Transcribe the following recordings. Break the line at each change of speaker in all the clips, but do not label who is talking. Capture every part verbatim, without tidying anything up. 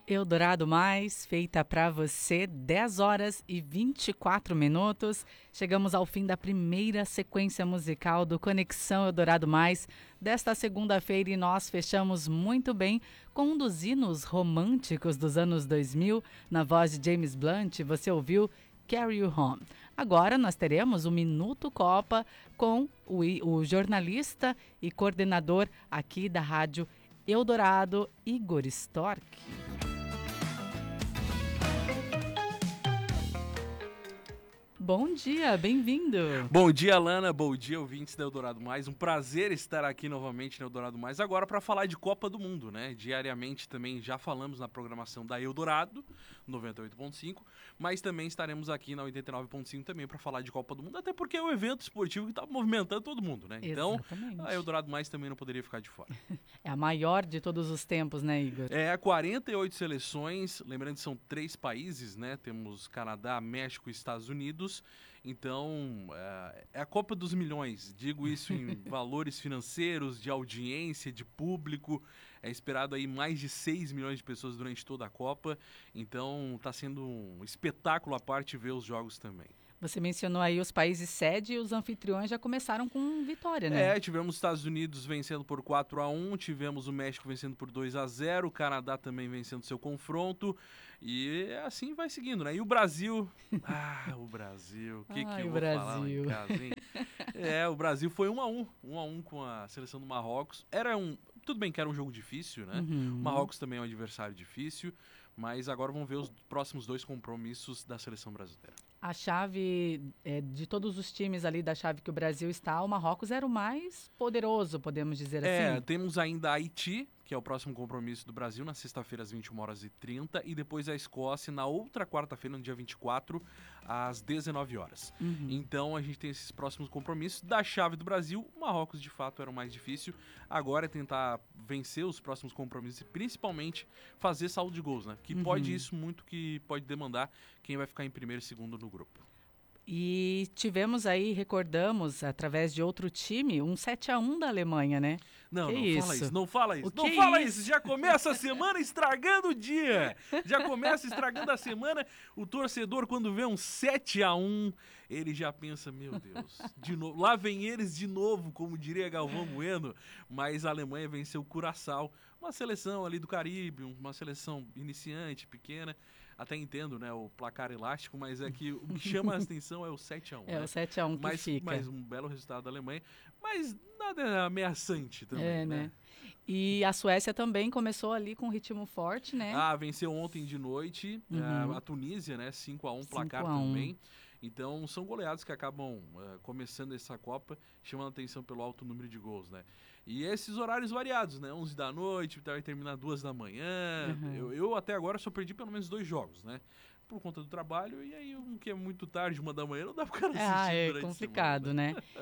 Eldorado Mais, feita para você, dez horas e vinte e quatro minutos. Chegamos ao fim da primeira sequência musical do Conexão Eldorado Mais desta segunda-feira e nós fechamos muito bem com um dos hinos românticos dos anos dois mil. Na voz de James Blunt, você ouviu Carry You Home. Agora nós teremos o Minuto Copa com o, o jornalista e coordenador aqui da Rádio Eldorado, Igor Storck. Bom dia, bem-vindo.
Bom dia, Alana. Bom dia, ouvintes da Eldorado Mais. Um prazer estar aqui novamente na Eldorado Mais, agora para falar de Copa do Mundo, né? Diariamente também já falamos na programação da Eldorado, noventa e oito ponto cinco, mas também estaremos aqui na oitenta e nove ponto cinco também para falar de Copa do Mundo, até porque é um evento esportivo que está movimentando todo mundo, né? Então,
exatamente,
a Eldorado Mais também não poderia ficar de fora.
É a maior de todos os tempos, né, Igor?
É, quarenta e oito seleções, lembrando que são três países, né? Temos Canadá, México e Estados Unidos. Então, é a Copa dos Milhões, digo isso em valores financeiros, de audiência, de público. É esperado aí mais de seis milhões de pessoas durante toda a Copa. Então, está sendo um espetáculo à parte ver os jogos também.
Você mencionou aí os países sede e os anfitriões já começaram com vitória, né?
É, tivemos os Estados Unidos vencendo por quatro a um, tivemos o México vencendo por dois a zero, o Canadá também vencendo seu confronto, e assim vai seguindo, né? E o Brasil, ah, o Brasil, o que, que eu vou
Brasil.
falar lá em casa, hein? É, o Brasil foi um a um, um a um com a seleção do Marrocos. Era um, tudo bem que era um jogo difícil, né?
Uhum.
O Marrocos também é um adversário difícil, mas agora vamos ver os próximos dois compromissos da seleção brasileira.
A chave é, de todos os times ali da chave que o Brasil está, o Marrocos era o mais poderoso, podemos dizer
É,
assim.
temos ainda Haiti, que é o próximo compromisso do Brasil, na sexta-feira às vinte e uma horas e trinta, e depois a Escócia na outra quarta-feira, no dia vinte e quatro, às dezenove horas.
Uhum.
Então a gente tem esses próximos compromissos. Da chave do Brasil, o Marrocos de fato era o mais difícil. Agora é tentar vencer os próximos compromissos e principalmente fazer saldo de gols, né? Que
Uhum.
pode isso muito, que pode demandar quem vai ficar em primeiro e segundo no grupo.
E tivemos aí, recordamos, através de outro time, um sete a um da Alemanha, né?
Não,
que
não
isso?
fala isso, não fala isso,
O
não
que
fala
isso?
isso, já começa a semana estragando o dia, já começa estragando a semana, o torcedor quando vê um sete a um, ele já pensa, meu Deus, de novo, lá vem eles de novo, como diria Galvão Bueno, mas a Alemanha venceu o Curaçao, uma seleção ali do Caribe, uma seleção iniciante, pequena, até entendo, né, o placar elástico, mas é que o que chama a atenção é o sete a um.
É, né? O sete a um que
mas,
fica.
Mas um belo resultado da Alemanha, mas nada ameaçante também,
é, né? né? E a Suécia também começou ali com um ritmo forte, né?
Ah, venceu ontem de noite,
uhum.
a, a Tunísia, né, cinco a um,
cinco
placar
a um.
também. Então, são goleados que acabam uh, começando essa Copa, chamando a atenção pelo alto número de gols, né? E esses horários variados, né? onze da noite, vai terminar duas da manhã.
Uhum.
Eu, eu até agora só perdi pelo menos dois jogos, né? Por conta do trabalho, e aí um que é muito tarde, uma da manhã, não dá pra cara assistir.
Ah, é complicado, semana, né?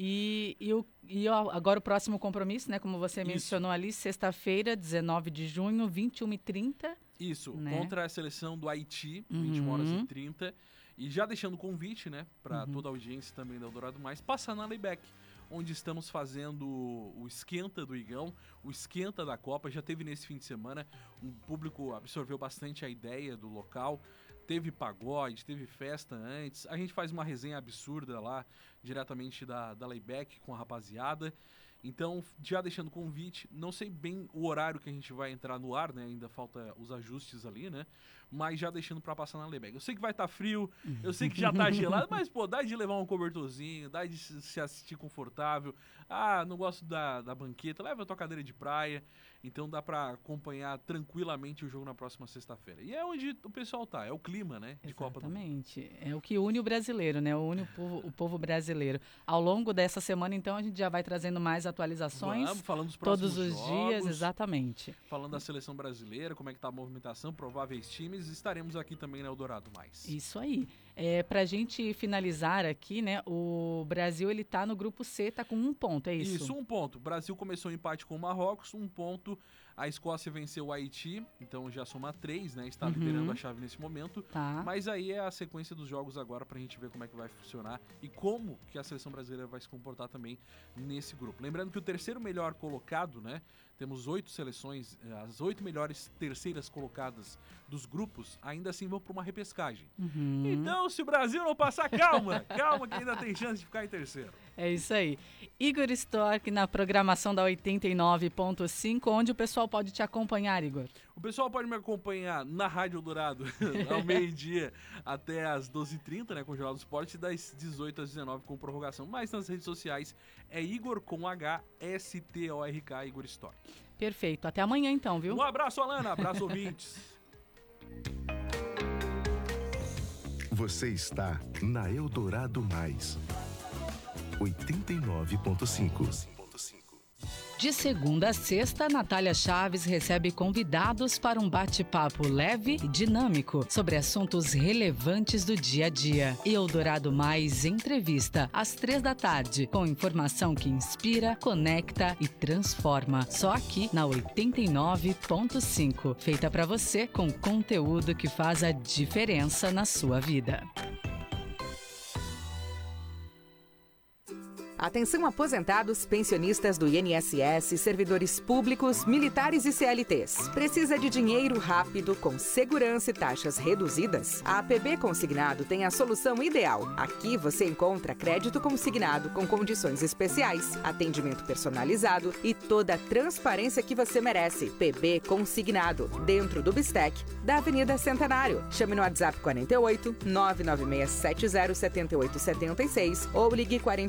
E, e, o, e agora o próximo compromisso, né? Como você
Isso.
mencionou ali, sexta-feira, dezenove de junho, vinte e uma e trinta.
Isso,
né?
Contra a seleção do Haiti,
uhum.
vinte e uma horas e trinta. E já deixando o convite, né, para
uhum.
toda a audiência também da Eldorado Mais, passar na Layback, onde estamos fazendo o esquenta do Igão, o esquenta da Copa. Já teve nesse fim de semana, um público absorveu bastante a ideia do local, teve pagode, teve festa antes, a gente faz uma resenha absurda lá, diretamente da, da Layback com a rapaziada. Então, já deixando o convite, não sei bem o horário que a gente vai entrar no ar, né? Ainda falta os ajustes ali, né? Mas já deixando pra passar na Layback. Eu sei que vai estar tá frio, eu sei que já tá gelado, mas, pô, dá de levar um cobertorzinho, dá de se assistir confortável. Ah, não gosto da, da banqueta, leva a tua cadeira de praia. Então dá pra acompanhar tranquilamente o jogo na próxima sexta-feira. E é onde o pessoal tá, é o clima, né? De Copa do Mundo.
Exatamente. É o que une o brasileiro, né? Une o povo, o povo brasileiro. Ao longo dessa semana, então, a gente já vai trazendo mais atualizações.
Vamos, falando dos próximos
todos os
jogos,
dias, exatamente.
Falando da seleção brasileira, como é que tá a movimentação, prováveis times, estaremos aqui também na Eldorado Mais.
Isso aí. É, para a gente finalizar aqui, né? O Brasil ele tá no grupo C, tá com um ponto, é isso?
Isso, um ponto. O Brasil começou o empate com o Marrocos, um ponto. A Escócia venceu o Haiti, então já soma três, né? Está
Uhum.
liderando a chave nesse momento.
Tá.
Mas aí é a sequência dos jogos agora pra gente ver como é que vai funcionar e como que a seleção brasileira vai se comportar também nesse grupo. Lembrando que o terceiro melhor colocado, né? Temos oito seleções, as oito melhores terceiras colocadas dos grupos, ainda assim vão para uma repescagem.
Uhum.
Então, se o Brasil não passar, calma, calma que ainda tem chance de ficar em terceiro.
É isso aí. Igor Storck na programação da oitenta e nove ponto cinco, onde o pessoal pode te acompanhar, Igor?
O pessoal pode me acompanhar na Rádio Eldorado ao meio-dia até às doze e trinta, né, com o Jornal do Esporte, das dezoito às dezenove com prorrogação. Mas nas redes sociais é Igor com H, S T O R K, Igor Storck.
Perfeito. Até amanhã então, viu?
Um abraço, Alana. Abraço, ouvintes.
Você está na Eldorado Mais, oitenta e nove ponto cinco.
De segunda a sexta, Natália Chaves recebe convidados para um bate-papo leve e dinâmico sobre assuntos relevantes do dia a dia. Eldorado Mais Entrevista, às três da tarde, com informação que inspira, conecta e transforma. Só aqui na oitenta e nove ponto cinco. Feita para você com conteúdo que faz a diferença na sua vida.
Atenção aposentados, pensionistas do I N S S, servidores públicos, militares e C L Ts. Precisa de dinheiro rápido, com segurança e taxas reduzidas? A A P B Consignado tem a solução ideal. Aqui você encontra crédito consignado com condições especiais, atendimento personalizado e toda a transparência que você merece. P B Consignado, dentro do Bistec, da Avenida Centenário. Chame no WhatsApp quarenta e oito, nove nove seis sete zero, sete oito sete seis ou ligue quarenta